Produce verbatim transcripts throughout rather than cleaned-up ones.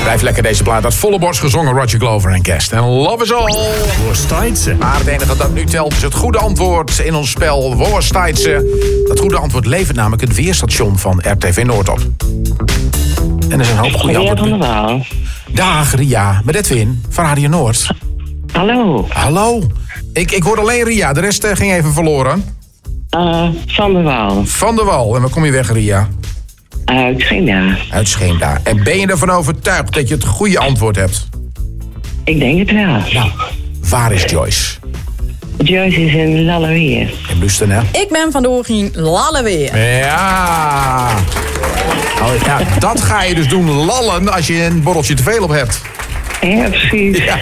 Blijf lekker deze plaat uit volle borst gezongen. Roger Glover en Guest. En Love is All. Worsteitse. Maar het enige dat nu telt is het goede antwoord in ons spel Worsteitse. Dat goede antwoord levert namelijk het weerstation van R T V Noord op. En er is een hoop goede Ria antwoorden. van der Waal. Dag Ria, met Edwin van Radio Noord. Hallo. Hallo. Ik, ik hoor alleen Ria, de rest uh, ging even verloren. Uh, van der Waal. Van der Wal. En waar kom je weg, Ria? Uit Scheemda. Uit Scheemda. En ben je ervan overtuigd dat je het goede antwoord hebt? Ik denk het wel. Nou, waar is Joyce? Joyce is in Lalleweer. In Lusten, hè? Ik ben van de origine Lalleweer. Ja. Oh, ja. Dat ga je dus doen, lallen, als je een borreltje te veel op hebt. Ja, precies. Ja.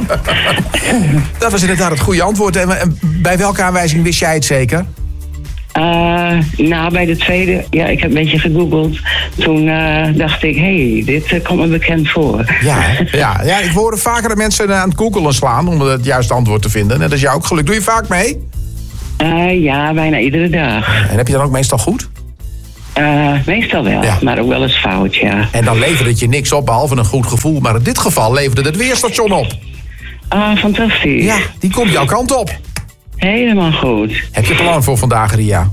Dat was inderdaad het goede antwoord. En bij welke aanwijzing wist jij het zeker? Uh, nou, bij de tweede, ja, ik heb een beetje gegoogeld. Toen uh, dacht ik, hé, hey, dit uh, komt me bekend voor. Ja, ja, ja, ik hoor vaker dat mensen aan het googelen slaan om het juiste antwoord te vinden. En dat is jou ook gelukt. Doe je vaak mee? Uh, ja, bijna iedere dag. En heb je dan ook meestal goed? Uh, meestal wel, ja. Maar ook wel eens fout, ja. En dan levert het je niks op, behalve een goed gevoel. Maar in dit geval leverde het weerstation op. Ah, fantastisch. Ja, die komt jouw kant op. Helemaal goed. Heb je plan voor vandaag, Ria?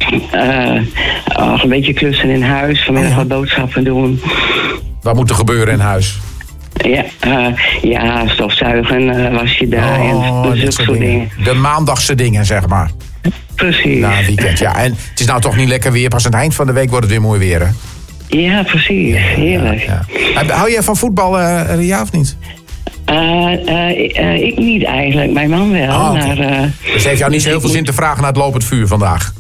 Uh, oh, een beetje klussen in huis, vanmiddag oh, ja. wat boodschappen doen. Wat moet er gebeuren in huis? Ja, uh, ja stofzuigen, uh, wasje daar Oh, en zulke soort dingen. De maandagse dingen, zeg maar. Precies. Na het weekend, ja. En het is nou toch niet lekker weer. Pas aan het eind van de week wordt het weer mooi weer, hè? Ja, precies. Heerlijk. Ja, ja. Hou jij van voetbal, uh, Ria, of niet? Uh, uh, uh, ik niet eigenlijk, mijn man wel. Oh, okay. Maar, uh, dus heeft jou niet zo heel veel zin te vragen naar het lopend vuur vandaag?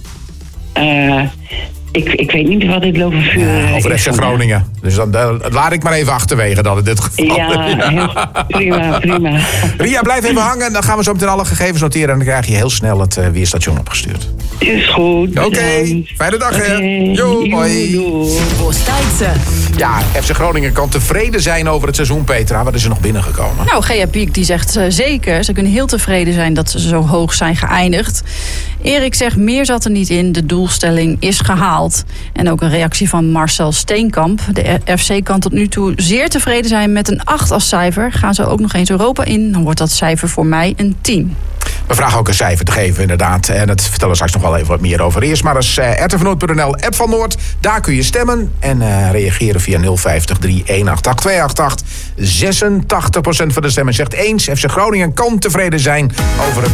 Uh, ik, ik weet niet wat dit lopend vuur ja, over F C Groningen. Dus dan uh, laat ik maar even achterwege dan in dit geval. Ja, ja. Heel, prima, prima. Ria, blijf even hangen. Dan gaan we zo meteen alle gegevens noteren. En dan krijg je heel snel het uh, weerstation opgestuurd. Is goed. Oké, okay. Fijne dag, hè. Okay. Jo, hoi. Worsteitse. Ja, F C Groningen kan tevreden zijn over het seizoen, Petra. Wat is er nog binnengekomen? Nou, G A Piek die zegt uh, zeker. Ze kunnen heel tevreden zijn dat ze zo hoog zijn geëindigd. Erik zegt, meer zat er niet in. De doelstelling is gehaald. En ook een reactie van Marcel Steenkamp. De F C kan tot nu toe zeer tevreden zijn met een acht als cijfer. Gaan ze ook nog eens Europa in, dan wordt dat cijfer voor mij een tien. We vragen ook een cijfer te geven, inderdaad. En dat vertellen we straks nog wel even wat meer over. Eerst maar eens uh, r t v noord punt n l, app van Noord. Daar kun je stemmen en uh, reageren via nul vijftig drie een acht acht twee acht acht. zesentachtig procent van de stemmen zegt eens. F C Groningen kan tevreden zijn over het